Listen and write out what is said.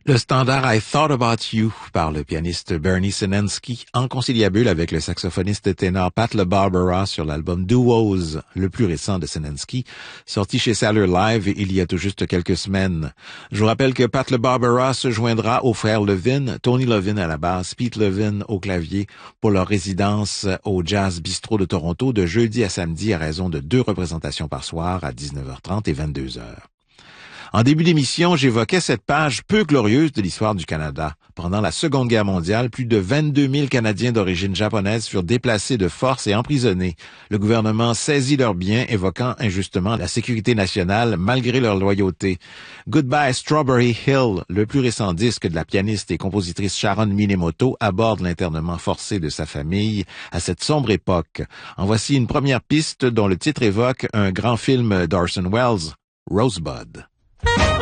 Le standard I Thought About You par le pianiste Bernie Sinensky en conciliabule avec le saxophoniste ténor Pat LaBarbera sur l'album Duos, le plus récent de Sinensky, sorti chez Sailor Live il y a tout juste quelques semaines. Je vous rappelle que Pat LaBarbera se joindra aux frères Levin, Tony Levin à la basse, Pete Levin au clavier pour leur résidence au Jazz Bistro de Toronto de jeudi à samedi à raison de 2 représentations par soir à 19h30 et 22h. En début d'émission, j'évoquais cette page peu glorieuse de l'histoire du Canada. Pendant la Seconde Guerre mondiale, plus de 22 000 Canadiens d'origine japonaise furent déplacés de force et emprisonnés. Le gouvernement saisit leurs biens, évoquant injustement la sécurité nationale malgré leur loyauté. Goodbye Strawberry Hill, le plus récent disque de la pianiste et compositrice Sharon Minemoto, aborde l'internement forcé de sa famille à cette sombre époque. En voici une première piste dont le titre évoque un grand film d'Orson Welles, Rosebud.